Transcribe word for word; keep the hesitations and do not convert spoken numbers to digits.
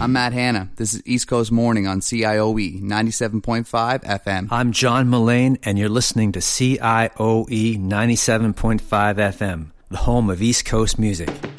I'm Matt Hanna. This is East Coast Morning on C I O E ninety-seven point five F M. I'm John Mullane, and you're listening to C I O E ninety-seven point five F M, the home of East Coast music.